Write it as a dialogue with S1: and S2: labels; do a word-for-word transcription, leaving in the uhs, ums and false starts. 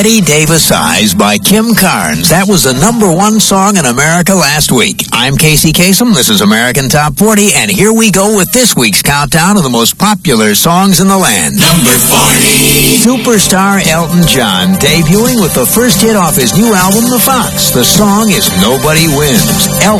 S1: Betty Davis Eyes by Kim Carnes. That was the number one song in America last week. I'm Casey Kasem. This is American Top forty, and here we go with this week's countdown of the most popular songs in the land.
S2: Number forty.
S1: Superstar Elton John debuting with the first hit off his new album, The Fox. The song is Nobody Wins. Elton.